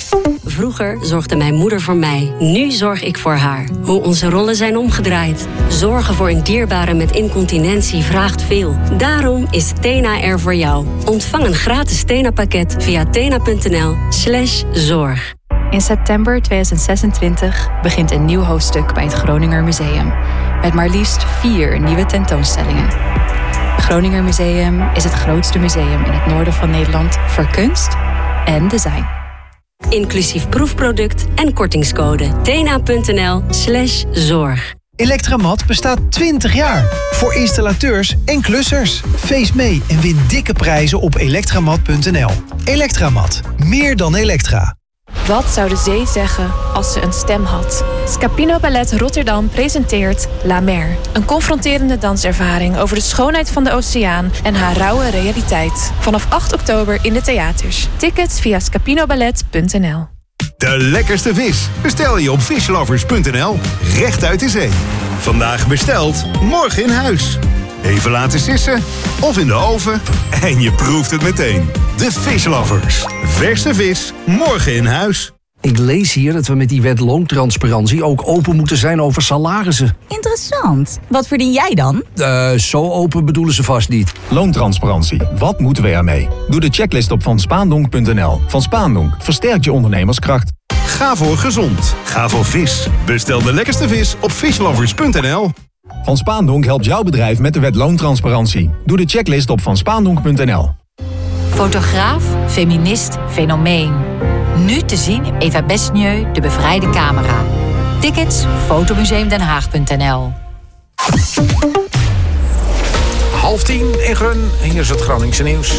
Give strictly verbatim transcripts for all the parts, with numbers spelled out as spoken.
Vroeger zorgde mijn moeder voor mij. Nu zorg ik voor haar. Hoe onze rollen zijn omgedraaid. Zorgen voor een dierbare met incontinentie vraagt veel. Daarom is Tena er voor jou. Ontvang een gratis Tena-pakket via tena.nl slash zorg. In september tweeduizend zesentwintig begint een nieuw hoofdstuk bij het Groninger Museum. Met maar liefst vier nieuwe tentoonstellingen. Het Groninger Museum is het grootste museum in het noorden van Nederland voor kunst en design. Inclusief proefproduct en kortingscode. tena.nl slash zorg. Electramat bestaat twintig jaar. Voor installateurs en klussers. Feest mee en win dikke prijzen op elektramat punt n l. Electramat. Meer dan elektra. Wat zou de zee zeggen als ze een stem had? Scapino Ballet Rotterdam presenteert La Mer. Een confronterende danservaring over de schoonheid van de oceaan en haar rauwe realiteit. Vanaf acht oktober in de theaters. Tickets via scapinoballet punt n l. De lekkerste vis bestel je op fishlovers punt n l. Recht uit de zee. Vandaag besteld, morgen in huis. Even laten sissen of in de oven en je proeft het meteen. De Fishlovers. Verse vis, morgen in huis. Ik lees hier dat we met die wet loontransparantie ook open moeten zijn over salarissen. Interessant. Wat verdien jij dan? Uh, zo open bedoelen ze vast niet. Loontransparantie. Wat moeten we ermee? Doe de checklist op van spaandonk punt n l. Van Spaandonk versterkt je ondernemerskracht. Ga voor gezond. Ga voor vis. Bestel de lekkerste vis op fishlovers punt n l. Van Spaandonk helpt jouw bedrijf met de wet loontransparantie. Doe de checklist op van spaandonk punt n l. Fotograaf, feminist, fenomeen. Nu te zien in Eva Besnieu, de bevrijde camera. Tickets, fotomuseumdenhaag punt n l. Half tien in Grun. En hier is het Groningse nieuws.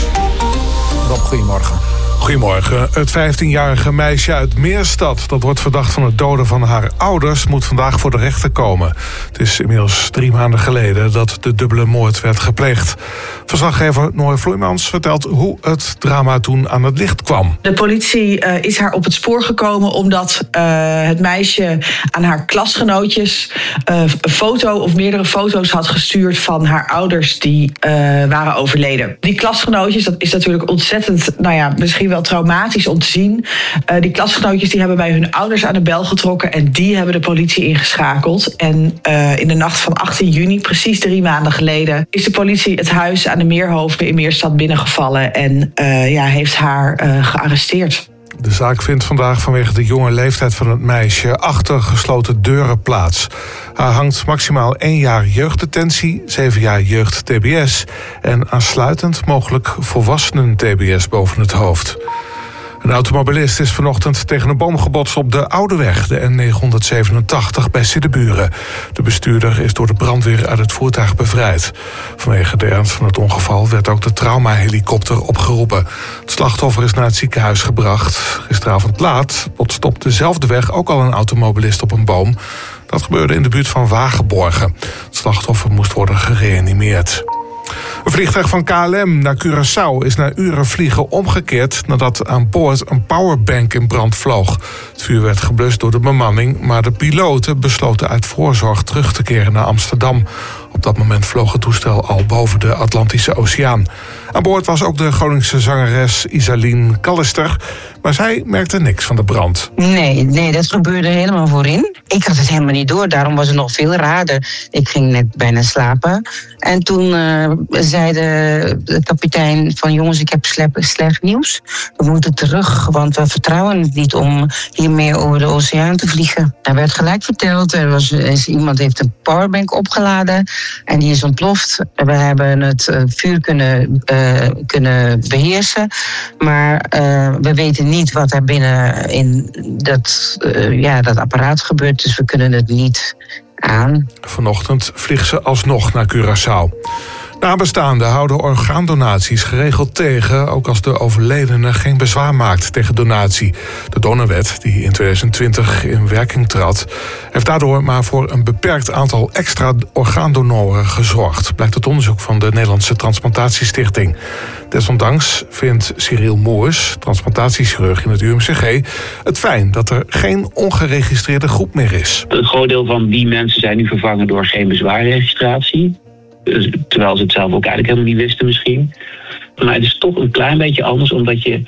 Rob, goedemorgen. Goedemorgen. Het vijftienjarige meisje uit Meerstad, dat wordt verdacht van het doden van haar ouders, moet vandaag voor de rechter komen. Het is inmiddels drie maanden geleden dat de dubbele moord werd gepleegd. Verslaggever Noor Vloeimans vertelt hoe het drama toen aan het licht kwam. De politie uh, is haar op het spoor gekomen omdat uh, het meisje aan haar klasgenootjes uh, een foto of meerdere foto's had gestuurd van haar ouders die uh, waren overleden. Die klasgenootjes, dat is natuurlijk ontzettend, nou ja, misschien wel traumatisch om te zien. Uh, die klasgenootjes die hebben bij hun ouders aan de bel getrokken en die hebben de politie ingeschakeld. En uh, in de nacht van achttien juni, precies drie maanden geleden, is de politie het huis aan de Meerhoven in Meerstad binnengevallen en uh, ja, heeft haar uh, gearresteerd. De zaak vindt vandaag vanwege de jonge leeftijd van het meisje achter gesloten deuren plaats. Haar hangt maximaal één jaar jeugddetentie, zeven jaar jeugd-T B S en aansluitend mogelijk volwassenen-T B S boven het hoofd. Een automobilist is vanochtend tegen een boom gebotst op de Oudeweg, de N negenhonderdzevenentachtig bij Siddeburen. De bestuurder is door de brandweer uit het voertuig bevrijd. Vanwege de ernst van het ongeval werd ook de traumahelikopter opgeroepen. Het slachtoffer is naar het ziekenhuis gebracht. Gisteravond laat botste op dezelfde weg ook al een automobilist op een boom. Dat gebeurde in de buurt van Wagenborgen. Het slachtoffer moest worden gereanimeerd. Een vliegtuig van K L M naar Curaçao is na uren vliegen omgekeerd nadat aan boord een powerbank in brand vloog. Het vuur werd geblust door de bemanning, maar de piloten besloten uit voorzorg terug te keren naar Amsterdam. Op dat moment vloog het toestel al boven de Atlantische Oceaan. Aan boord was ook de Groningse zangeres Isaline Callister, maar zij merkte niks van de brand. Nee, nee, dat gebeurde helemaal voorin. Ik had het helemaal niet door, daarom was het nog veel raarder. Ik ging net bijna slapen. En toen uh, zei de, de kapitein van jongens, ik heb slecht, slecht nieuws. We moeten terug, want we vertrouwen het niet om hier meer over de oceaan te vliegen. Er werd gelijk verteld, er was, is, iemand heeft een powerbank opgeladen en die is ontploft. We hebben het uh, vuur kunnen, uh, kunnen beheersen, maar uh, we weten niet wat er binnen in dat, uh, ja, dat apparaat gebeurt, dus we kunnen het niet aan. Vanochtend vliegt ze alsnog naar Curaçao. Nabestaanden houden orgaandonaties geregeld tegen, ook als de overledene geen bezwaar maakt tegen donatie. De donorwet, die in tweeduizend twintig in werking trad, heeft daardoor maar voor een beperkt aantal extra orgaandonoren gezorgd, blijkt uit onderzoek van de Nederlandse Transplantatiestichting. Desondanks vindt Cyril Moers, transplantatiechirurg in het U M C G, het fijn dat er geen ongeregistreerde groep meer is. Een groot deel van die mensen zijn nu vervangen door geen bezwaarregistratie. Terwijl ze het zelf ook eigenlijk helemaal niet wisten misschien. Maar het is toch een klein beetje anders, omdat je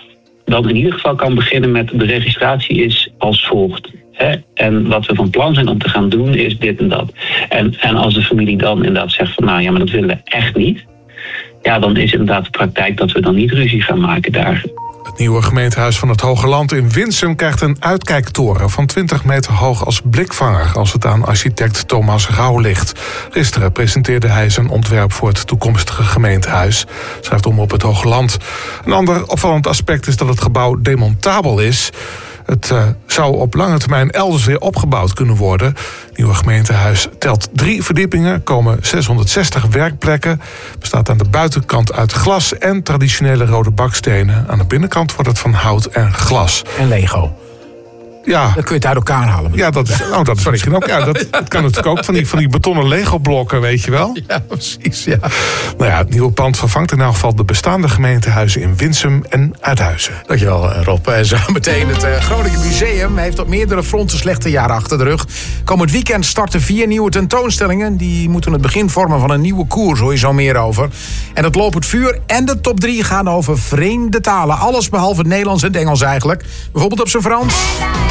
dan in ieder geval kan beginnen met de registratie is als volgt. Hè? En wat we van plan zijn om te gaan doen is dit en dat. En, en als de familie dan inderdaad zegt van nou ja, maar dat willen we echt niet. Ja, dan is inderdaad de praktijk dat we dan niet ruzie gaan maken daar. Het nieuwe gemeentehuis van het Hogeland in Winsum krijgt een uitkijktoren van twintig meter hoog als blikvanger als het aan architect Thomas Rauw ligt. Gisteren presenteerde hij zijn ontwerp voor het toekomstige gemeentehuis, schrijft om op het Hogeland. Een ander opvallend aspect is dat het gebouw demontabel is. Het uh, zou op lange termijn elders weer opgebouwd kunnen worden. Het nieuwe gemeentehuis telt drie verdiepingen, komen zeshonderdzestig werkplekken. Bestaat aan de buitenkant uit glas en traditionele rode bakstenen. Aan de binnenkant wordt het van hout en glas. En Lego. Ja. Dan kun je het uit elkaar halen. Ja, dat is, oh, dat is misschien ook. Ja, dat, dat kan natuurlijk ook van die, van die betonnen Lego-blokken, weet je wel. Ja, precies. Ja. Nou ja, het nieuwe pand vervangt in elk geval de bestaande gemeentehuizen in Winsum en Uithuizen. Dankjewel, Rob. En zo meteen het uh, Groningen Museum heeft op meerdere fronten slechte jaren achter de rug. Komend weekend starten vier nieuwe tentoonstellingen. Die moeten het begin vormen van een nieuwe koers, hoor je zo meer over. En het Lopend Vuur en de top drie gaan over vreemde talen. Alles behalve het Nederlands en het Engels eigenlijk. Bijvoorbeeld op zijn Frans.